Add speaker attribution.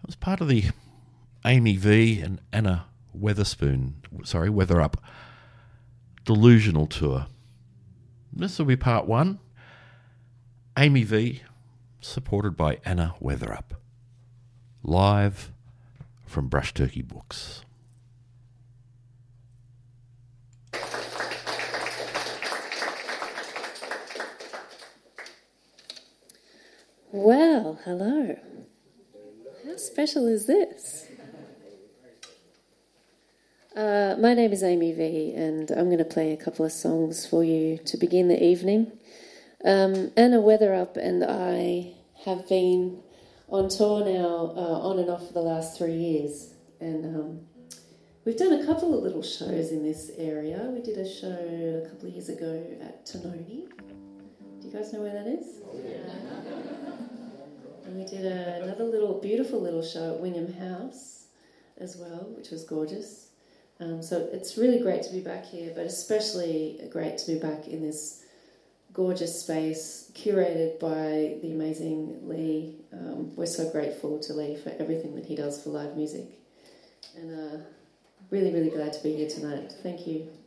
Speaker 1: It was part of the Amy V and Anna Weatherup Delusional Tour. This will be part one. Amy V, supported by Anna Weatherup. Live from Brush Turkey Books.
Speaker 2: Well, hello. How special is this? My name is Amy V, and I'm going to play a couple of songs for you to begin the evening. Anna Weatherup and I have been on tour now, on and off for the last 3 years, and we've done a couple of little shows in this area. We did a show a couple of years ago at Tononi. Do you guys know where that is? And we did another beautiful little show at Wingham House as well, which was gorgeous. So it's really great to be back here, but especially great to be back in this gorgeous space curated by the amazing Lee. We're so grateful to Lee for everything that he does for live music. And really, really glad to be here tonight. Thank you.